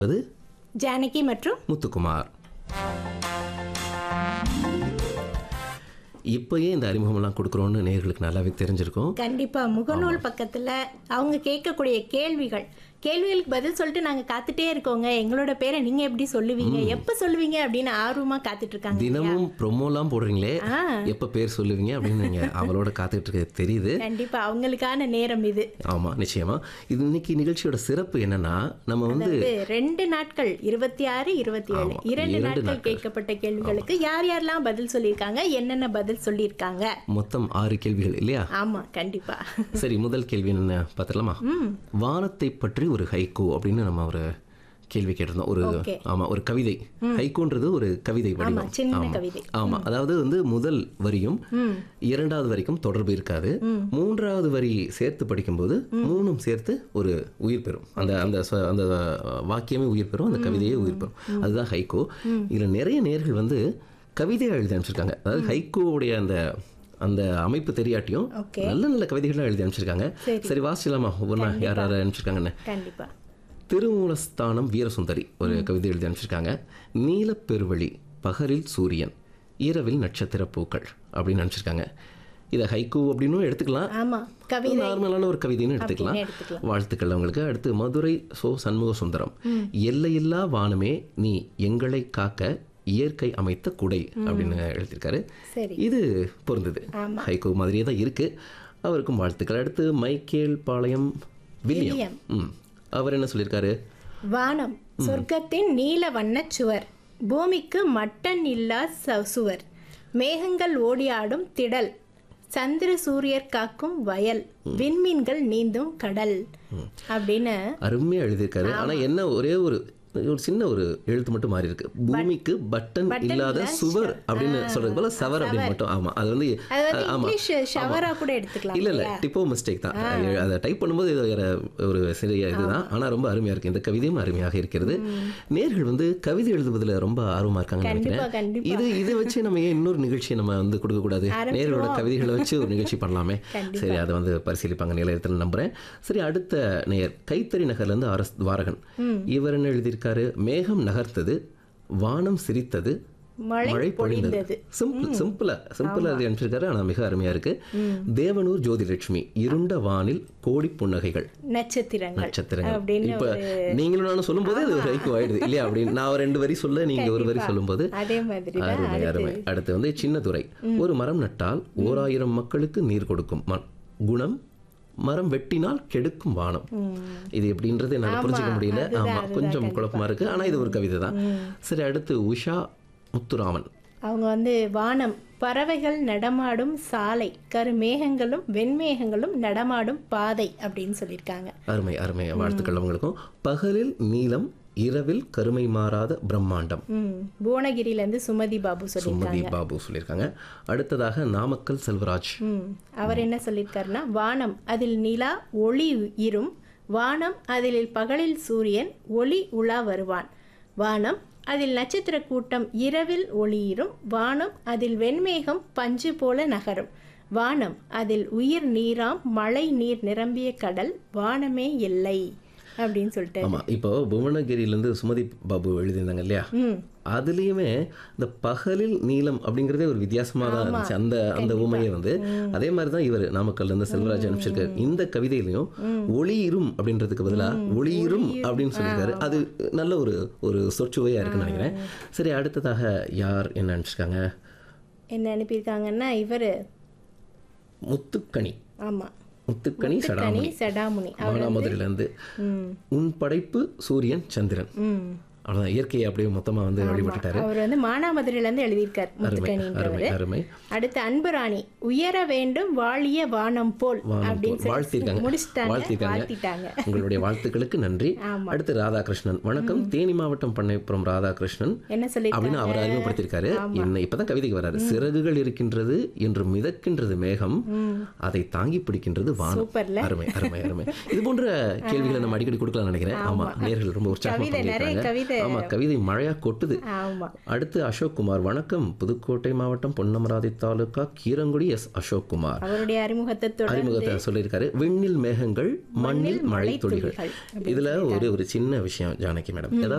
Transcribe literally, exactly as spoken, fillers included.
அது ஜானகி மற்றும் முத்துக்குமார். இப்போயே இந்த அறிமுகமெல்லாம் கொடுக்குறோன்னு நேயர்களுக்கு நல்லாவே தெரிஞ்சிருக்கும். கண்டிப்பா முகநூல் பக்கத்துல அவங்க கேட்கக்கூடிய கேள்விகள் கேள்விகளுக்கு பதில் சொல்லிட்டு நாங்க காத்துட்டே இருக்கோங்க. எங்களோட பேரை நீங்க எப்படி சொல்லுவீங்க, எப்ப சொல்லுவீங்க அப்படின்னு ஆர்வமா காத்துட்டு இருக்காங்க. தினமும் ப்ரொமோலாம் போடுறீங்களே, எப்ப பேர் சொல்லுவீங்க அப்படின்னு நீங்க அவளோட காத்துட்டு இருக்க தெரியுது. கண்டிப்பா அவங்களுக்கான நேரம் இது. ஆமா, நிச்சயமா. இது இன்னைக்கு நிகழ்ச்சியோட சிறப்பு என்னன்னா, நம்ம வந்து ரெண்டு நாட்கள் இருபத்தி ஆறு இருபத்தி ஏழு இரண்டு நாட்கள் கேட்கப்பட்ட கேள்விகளுக்கு யார் யாரெல்லாம் பதில் சொல்லியிருக்காங்க, என்னென்ன பதில் சொல்லியிருக்காங்க. மொத்தம் ஆறு கேள்விகள் இல்லையா? ஆமா, கண்டிப்பா. சரி, முதல் கேள்வி என்ன பார்த்துடலாமா? வானத்தை பற்றி ஒரு ஹைக்கூ அப்படின்னு நம்ம ஒரு கேள்வி கேட்டிருந்தோம். ஒரு ஆமா ஒரு கவிதை. ஹைக்கூன்றது ஒரு கவிதை வடிவம். சின்ன கவிதை. ஆமா, அதாவது வந்து முதல் வரியும் இரண்டாவது வரைக்கும் தொடர்பு இருக்காது. மூன்றாவது வரி சேர்த்து படிக்கும்போது மூணும் சேர்த்து ஒரு உயிர் பெறும். அந்த அந்த அந்த வாக்கியமே உயிர் பெறும், அந்த கவிதையே உயிர் பெறும். அதுதான் ஹைக்கூ. இதுல நிறைய நேயர்கள் வந்து கவிதையை எழுதி அனுப்பிச்சிருக்காங்க. அதாவது ஹைக்கூவுடைய அந்த அந்த அமைப்பு தெரியாட்டியும் நல்ல நல்ல கவிதைகள்லாம் எழுதி அனுப்பிச்சிருக்காங்க. சரி, வாசிக்கலாமா ஒவ்வொன்றா யார் யார் அனுப்பிச்சிருக்காங்கன்னு? கண்டிப்பா. திருமூலஸ்தானம் வீரசுந்தரி ஒரு கவிதை எழுதி அனுப்பிச்சிருக்காங்க. நீலப்பெருவழி, பகலில் சூரியன், இரவில் நட்சத்திர பூக்கள் அப்படின்னு அனுப்பிச்சிருக்காங்க. இதை ஹைக்கூ அப்படின்னும் எடுத்துக்கலாம், நார்மலான ஒரு கவிதைன்னு எடுத்துக்கலாம். வாழ்த்துக்கள் அவங்களுக்கு. அடுத்து மதுரை சோ சண்முக சுந்தரம், எல்லையில்லா வானமே நீ எங்களை காக்க இயற்கை அமைத்த குடை அப்படின்னு எழுதியிருக்காரு. இது பொருந்தது, ஹைக்கூ மாதிரியே தான் இருக்கு. அவருக்கும் வாழ்த்துக்கள். அடுத்து மைக்கேல் பாளையம் வில்லியம், அவர் என்ன சொல்லியிருக்காரு? வானம் சொர்க்கத்தின் நீல வண்ண சுவர், பூமிக்கு மட்டன் இல்லா சுவர், மேகங்கள் ஓடியாடும் திடல், சந்திர சூரியர் காக்கும் வயல், விண்மீன்கள் நீந்தும் கடல் அப்படின்னு அருமையா எழுதியிருக்காரு. ஆனா என்ன ஒரே ஒரு ஒரு சின்ன ஒரு எழுத்து மட்டும் மாறி இருக்கு. பூமிக்கு பட்டன் இல்லாத சுவர் அப்படின்னு சொல்றது போல சவர் அப்படின்னு மட்டும். ஆமா, அது வந்து இல்ல இல்ல டிப்போ மிஸ்டேக் தான். அதை டைப் பண்ணும்போது ஒரு சிறிய இதுதான். ஆனா ரொம்ப அருமையா இருக்கு. இந்த கவிதையும் அருமையாக இருக்கிறது. நேர்கள் வந்து கவிதை எழுதுவதில் ரொம்ப ஆர்வமா இருக்காங்கன்னு நினைக்கிறேன். இது இதை வச்சு நம்ம ஏன் இன்னொரு நிகழ்ச்சியை நம்ம வந்து கொடுக்க கூடாது? நேர்களோட கவிதைகளை வச்சு ஒரு நிகழ்ச்சி பண்ணலாமே. சரி, அதை வந்து பரிசீலிப்பாங்க நிலையத்தில் நம்புறேன். சரி, அடுத்த நேயர் கைத்தறி நகர்ல இருந்து அரஸ் துவாரகன், இவர் என்ன எழுதி மேகம் நகர்த்தது, வானம் சிரித்தது, மழை பொழிந்தது. சிம்பிள் சிம்பிளா சிம்பிளா அனுப்பிச்சிருக்காரு. ஆனா மிக அருமையா இருக்கு. தேவனூர் ஜோதிலட்சுமி, இருண்ட வானில் கோடி புன்னகைகள், நட்சத்திரங்கள் நட்சத்திரங்கள். இப்ப நீங்களும் நானும் சொல்லும் போது அது ஹைக்கூ ஆயிடுது இல்லையா? அப்படின்னு நான் ரெண்டு வரி சொல்ல, நீங்க ஒரு வரி சொல்லும் போது அருமை அருமை. அடுத்து வந்து சின்னதுரை, ஒரு மரம் நட்டால் ஓர் ஆயிரம் மக்களுக்கு நீர் கொடுக்கும் குணம், மரம் வெட்டினால் கெடுக்கும் வானம். இது எப்படின்றது என்னால புரிஞ்சுக்க முடியல. ஆமா, கொஞ்சம் குழப்பமா இருக்கு. ஆனா இது ஒரு கவிதை தான். சரி, அடுத்து உஷா முத்துராமன், அவங்க வந்து வானம் பறவைகள் நடமாடும் சாலை, கருமேகங்களும் வெண்மேகங்களும் நடமாடும் பாதை அப்படின்னு சொல்லியிருக்காங்க. அருமை அருமை, வாழ்த்துக்கள் அவங்களுக்கும். பகலில் நீலம், இரவில் கருமை மாறாத பிரம்மாண்டம். புவனகிரியில இருந்து சுமதி பாபு சுமதி பாபு சொல்லியிருக்காங்க. அடுத்ததாக நாமக்கல் செல்வராஜ், அவர் என்ன சொல்லியிருக்காருன்னா, வானம் அதில் நிலா ஒளி இரும், வானம் அதில் பகலில் சூரியன் ஒளி உலா வருவான், வானம் அதில் நட்சத்திர கூட்டம் இரவில் ஒளியிரும், வானம் அதில் வெண்மேகம் பஞ்சு போல நகரும், வானம் அதில் உயிர் நீராம் மழை நீர் நிரம்பிய கடல், வானமே எல்லை அப்படின்னு சொல்லிட்டு. ஆமா, இப்போ புவனகிரியிலேருந்து சுமதி பாபு எழுதியிருந்தாங்க இல்லையா? அதுலேயுமே இந்த பகலில் நீலம் அப்படிங்கிறதே ஒரு வித்தியாசமாக தான் இருந்துச்சு. அந்த அந்த உமையை வந்து அதே மாதிரி தான் இவர் நாமக்கல்ல இருந்து செல்வராஜ் அனுப்பிச்சிருக்காரு. இந்த கவிதையிலையும் ஒளியிரும் அப்படின்றதுக்கு பதிலாக ஒளியிரும் அப்படின்னு சொல்லியிருக்காரு. அது நல்ல ஒரு ஒரு சொற்சுவையாக இருக்குன்னு நினைக்கிறேன். சரி, அடுத்ததாக யார் என்ன அனுப்பிச்சிருக்காங்க? என்ன அனுப்பியிருக்காங்கன்னா இவர் முத்துக்கணி. ஆமா, முத்துக்கணி சடாமுனி சடாமுனி மானாமதுரையிலிருந்து, உன் படைப்பு சூரியன் சந்திரன். அவ்வளோதான், இயற்கையை அப்படியே மொத்தமாக வந்து வழிபட்டுட்டாரு. அவர் வந்து மானாமதுரையிலேருந்து எழுதியிருக்கார் முத்துக்கணி. அடுத்து அன்புராணி, உயர வேண்டும் வாழிய வானம் போல் அப்படின்னு வாழ்த்திருக்காங்க. வாழ்த்திட்டாங்க. உங்களுடைய வாழ்த்துக்களுக்கு நன்றி. அடுத்து ராதாகிருஷ்ணன், வணக்கம், தேனி மாவட்டம் பண்ணைப்புறம் ராதாகிருஷ்ணன் என்ன சொல்லி அப்படின்னு அவர் அறிமுகப்படுத்தியிருக்காரு. என்ன இப்பதான் கவிதைக்கு வராரு. சிறகுகள் இருக்கின்றது என்று மிதக்கின்றது மேகம், அதை தாங்கி பிடிக்கின்றது வானம். அருமை அருமை அருமை. இது போன்ற கேள்விகளை நம்ம அடிக்கடி கொடுக்கலாம் நினைக்கிறேன். ஆமா, நேயர்கள் ரொம்ப உற்சாகமா பண்ணியிருக்காங்க. ஆமா, கவிதை மழையா கொட்டுது. ஆமா. அடுத்து அசோக் குமார், வணக்கம், புதுக்கோட்டை மாவட்டம் பொன்னமராதி தாலுகா கீரங்குடி எஸ் அசோக் குமார். அவருடைய அறிமுகத்தை தொடர்ந்து அறிமுகத்தை சொல்லியிருக்காரு. விண்ணில் மேகங்கள், மண்ணில் மழை துளிகள். இதுல ஒரு ஒரு சின்ன விஷயம் ஜானகி மேடம்,